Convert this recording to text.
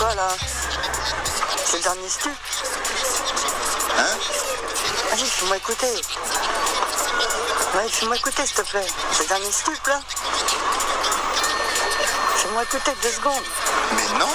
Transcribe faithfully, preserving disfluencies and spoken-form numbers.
quoi là? C'est le dernier stup. Hein? Vas-y, fais-moi écouter. Ouais, fais-moi écouter s'il te plaît. C'est le dernier stup là. Fais-moi écouter deux secondes. Mais non!